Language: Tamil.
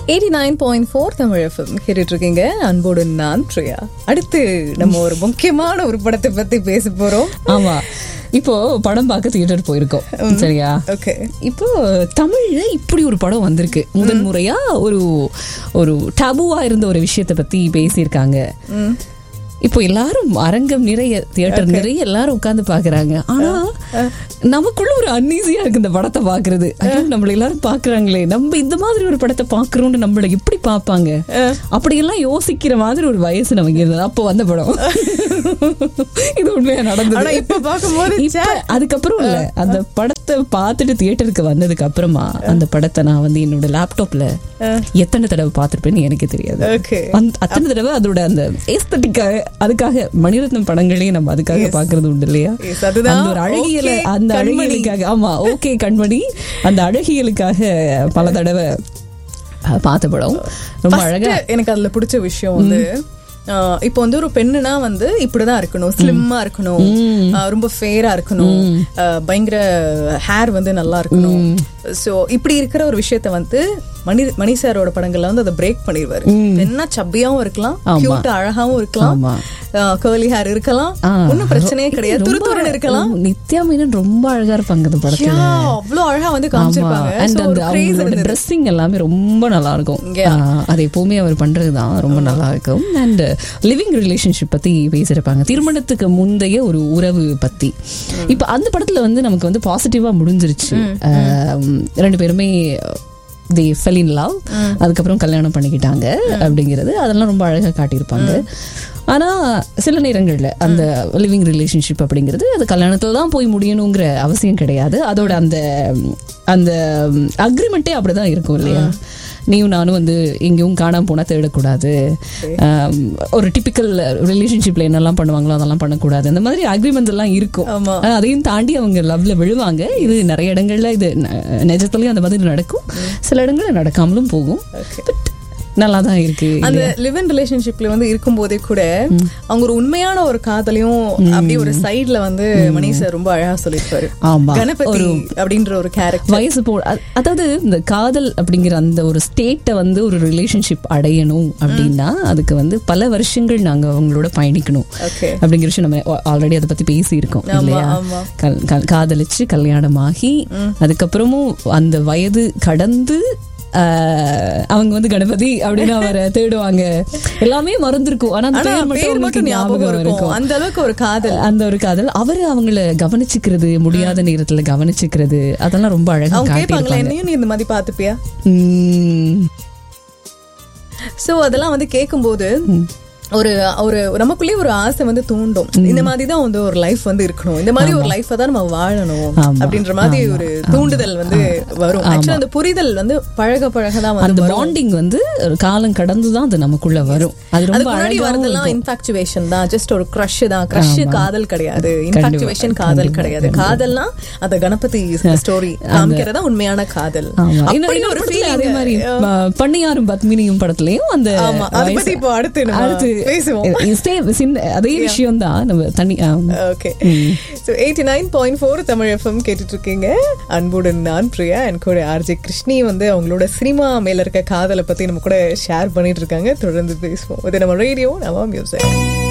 89.4 தமிழ் FM கேட்டுட்டு இருக்கீங்க. அன்போடு நான் பிரியா. அடுத்து நம்ம ஒரு முக்கியமான ஒரு படத்தை பத்தி பேச போறோம். ஆமா, இப்போ படம் பார்க்க தியேட்டர் போயிருக்கோம். சரியா? ஓகே. இப்போ தமிழ்ல இப்படி ஒரு படம் வந்திருக்கு. முதன் முறையா ஒரு டபுவா இருந்த ஒரு விஷயத்தை பத்தி பேசியிருக்காங்க. இப்போ எல்லாரும் அரங்கம் நிறைய, தியேட்டர் நிறைய எல்லாரும் உட்கார்ந்து பாக்குறாங்க. ஆனா நமக்குள்ள ஒரு அன்ஈஸியா இருக்கு இந்த படத்தை பாக்குறது. நம்மள எல்லாரும் பாக்குறாங்களே, நம்ம இந்த மாதிரி ஒரு படத்தை பாக்குறோம்னு நம்மள எப்படி பாப்பாங்க, அப்படியெல்லாம் யோசிக்கிற மாதிரி ஒரு வயசு நமக்கு இருந்தது அப்போ வந்த படம். இது உண்மையா நடந்தது. இப்ப பாக்கும்போது அதுக்கப்புறம் இல்ல, அந்த படத்தை பார்த்துட்டு தியேட்டருக்கு வந்ததுக்கு அப்புறமா அந்த படத்தை நான் வந்து என்னோட லேப்டாப்ல எத்தனை தடவை பார்த்திருப்பேன்னு எனக்கு தெரியாது. அத்தனை தடவை அதோட அந்த ஏஸ்தட்டிக்காக, அதுக்காக மணிரத்னம் படங்களையும் நம்ம அதுக்காக பாக்குறது உண்டு இல்லையா? அந்த ஒரு அழகியல, அந்த அழகியலுக்காக. ஆமா, ஓகே கண்மணி, அந்த அழகியலுக்காக பல தடவை பார்த்த படம். ரொம்ப அழகா. எனக்கு அதுல பிடிச்ச விஷயம் வந்து, இப்போ வந்து ஒரு பெண்ணுனா வந்து இப்படிதான் இருக்கணும், ஸ்லிம்மா இருக்கணும், ரொம்ப ஃபேரா இருக்கணும், பயங்கர ஹேர் வந்து நல்லா இருக்கணும். சோ இப்படி இருக்கிற ஒரு விஷயத்த வந்து மணி சாரோட படங்கள்ல வந்து அதை பிரேக் பண்ணிடுவாரு. என்ன சப்பியாவும் இருக்கலாம், கியூட்டா அழகாவும் இருக்கலாம், கர்லி ஹேர் இருக்கலாம், ஒன்னும் பிரச்சனையே கிடையாது, துருத்துருன்னு இருக்கலாம். நித்யா மேனன் ரொம்ப அழகா இருப்பாங்க அந்த படத்துல. அவ்வளவு அழகா வந்து காமிச்சிருப்பாங்க. அவங்களோட ட்ரெஸ்ஸிங் எல்லாமே ரொம்ப நல்லா இருக்கும். அது எப்பவுமே அவர் பண்றதுதான் ரொம்ப நல்லா இருக்கும். அண்ட் லிவிங் ரிலேஷன்ஷிப் பத்தி பேசிருப்பாங்க, திருமணத்துக்கு முந்தைய ஒரு உறவு பத்தி. இப்ப அந்த படத்துல வந்து நமக்கு வந்து பாசிட்டிவா முடிஞ்சிருச்சு. ரெண்டு பேருமே they fell in love, அதுக்கப்புறம் கல்யாணம் பண்ணிக்கிட்டாங்க அப்படிங்கிறது, அதெல்லாம் ரொம்ப அழகா காட்டியிருப்பாங்க. ஆனா சில நேரங்கள்ல அந்த லிவிங் ரிலேஷன்ஷிப் அப்படிங்கிறது அது கல்யாணத்துல தான் போய் முடியணுங்கிற அவசியம் கிடையாது. அதோட அந்த அக்ரிமெண்டே அப்படிதான் இருக்கும் இல்லையா? நீயும் நானும் வந்து எங்கேயும் காணாம போனா தேடக்கூடாது, ஒரு டிபிக்கல் ரிலேஷன்ஷிப்ல என்னெல்லாம் பண்ணுவாங்களோ அதெல்லாம் பண்ணக்கூடாது, அந்த மாதிரி அக்ரிமெண்ட்ஸ் எல்லாம் இருக்கும். அதையும் தாண்டி அவங்க லவ்ல விழுவாங்க. இது நிறைய இடங்கள்ல இது நிஜத்துலயும் அந்த மாதிரி நடக்கும், சில இடங்கள்ல நடக்காமலும் போகும். நல்லா தான் இருக்கு. அந்த லிவ் இன் ரிலேஷன்ஷிப்ல வந்து இருக்கும் போதே கூட அவங்க ஒரு உண்மையான ஒரு காதலையும் அப்படியே ஒரு சைட்ல வந்து மணி சார் ரொம்ப அழகா சொல்லிருப்பாரு. கணபதி அப்படின்ற ஒரு கேரக்டர் வயசு அதாவது இந்த காதல் அப்படிங்கிற அந்த ஒரு ஸ்டேட்டை வந்து ஒரு ரிலேஷன்ஷிப் அடையணும் அப்படின்னா அதுக்கு வந்து பல வருஷங்கள் நாங்க அவங்களோட பயணிக்கணும் அப்படிங்கிற விஷயம் நம்ம ஆல்ரெடி அதை பத்தி பேசி இருக்கோம் இல்லையா? காதலிச்சு கல்யாணமாகி அதுக்கப்புறமும் அந்த வயது கடந்து அவங்க வந்து கணபதி அப்படின்னு அவரை தேடுவாங்க. எல்லாமே மறந்துருக்கும், ஆனா அந்த பேர் மட்டும் ஞாபகம் இருக்கும். அந்த அளவுக்கு ஒரு காதல் அவரு அவங்கள கவனிச்சுக்கிறது, முடியாத நேரத்துல கவனிச்சுக்கிறது, அதெல்லாம் ரொம்ப அழகா காட்டியிருப்பாங்க. என்னையும் நீ இந்த மாதிரி பாத்துப்பியா? சோ அதெல்லாம் வந்து கேட்கும்போது ஒரு நமக்குள்ளே ஒரு ஆசை வந்து தூண்டும். இந்த மாதிரி தான் வந்து ஒரு லைஃப் வந்து இருக்கணும், இந்த மாதிரி ஒரு லைஃப் தான் நம்ம வாழணும் அப்படின்ற மாதிரி ஒரு தூண்டுதல் வந்து வரும். ஆக்சுவலா அந்த புரிதல் வந்து பழக தான் வந்து அந்த பாண்டிங் வந்து காலம் கடந்துதான் அது நமக்குள்ள வரும். அது ரொம்ப அழகா வரதெல்லாம் இன்ஃபாக்சுவேஷன் தான், ஜஸ்ட் ஒரு கிரஷ் தான். கிரஷ் காதல் கிடையாது, இன்ஃபாக்சுவேஷன் காதல் கிடையாது. காதல்னா அந்த கணபதி ஸ்டோரி காமிக்கிறதா உண்மையான காதல். ஒரு ஃபீல் அதே மாதிரி பண்ணியாரும் பத்மினியும் படத்துலயும் அந்த அதை பத்தி இப்போ அடுத்து அதே விஷயம் தான் நம்ம தனி. ஓகே, சோ 89.4 தமிழ் FM கேட்டுட்டு இருக்கீங்க. அன்புடன் நான் பிரியா, என் கூட ஆர்ஜே கிருஷ்ணி வந்து அவங்களோட சினிமா மேல இருக்க காதலை பத்தி நம்ம கூட ஷேர் பண்ணிட்டு இருக்காங்க. தொடர்ந்து பேசுவோம். இது நம்ம ரேடியோ, நம்ம மியூசிக்.